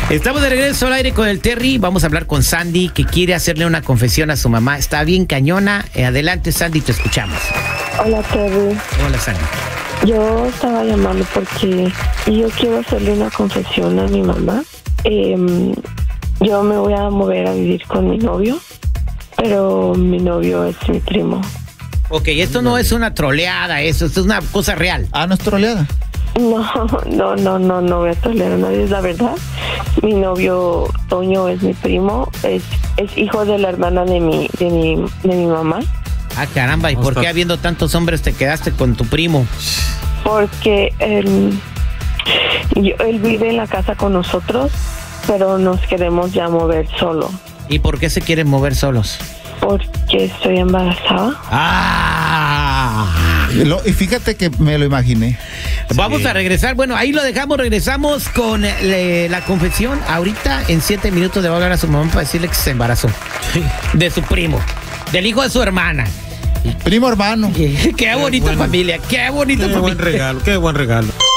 Estamos de regreso al aire con el Terry. Vamos a hablar con Sandy, que quiere hacerle una confesión a su mamá. Está bien cañona. Adelante, Sandy, te escuchamos. Hola, Terry. Hola, Sandy. Yo estaba llamando porque yo quiero hacerle una confesión a mi mamá. Yo me voy a mover a vivir con mi novio, pero mi novio es mi primo. Ok, esto no es una troleada, esto es una cosa real. Ah, ¿no es troleada? No voy a trolear a nadie, es la verdad. Mi novio Toño es mi primo, es hijo de la hermana de mi mamá. Ah, caramba, ¿y por qué habiendo tantos hombres te quedaste con tu primo? Porque él vive en la casa con nosotros, pero nos queremos ya mover solo. ¿Y por qué se quieren mover solos? Porque estoy embarazada. Y fíjate que me lo imaginé. Vamos a regresar, bueno, ahí lo dejamos, regresamos con la confesión. Ahorita en 7 minutos le va a hablar a su mamá para decirle que se embarazó. De su primo, del hijo de su hermana. Primo hermano. Qué bonita familia, qué bonita familia. Qué buen regalo, qué buen regalo.